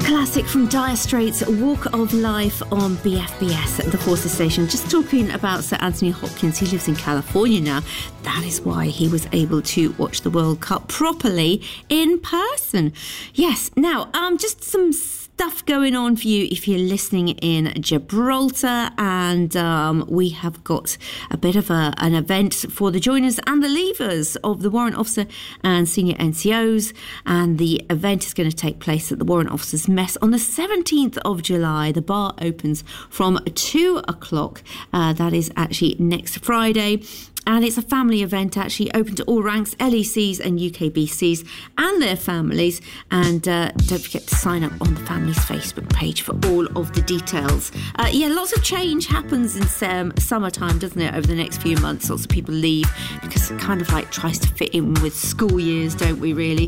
Classic from Dire Straits, Walk of Life on BFBS at the Forces Station. Just talking about Sir Anthony Hopkins. He lives in California now. That is why he was able to watch the World Cup properly in person. Yes, now, just some stuff going on for you if you're listening in Gibraltar, and we have got a bit of an event for the joiners and the leavers of the Warrant Officer and Senior NCOs, and the event is going to take place at the Warrant Officers Mess on the 17th of July. The bar opens from 2 o'clock. That is actually next Friday. And it's a family event, actually open to all ranks, LECs and UKBCs and their families. And don't forget to sign up on the family's Facebook page for all of the details. Lots of change happens in summertime, doesn't it, over the next few months. Lots of people leave because it kind of like tries to fit in with school years, don't we, really?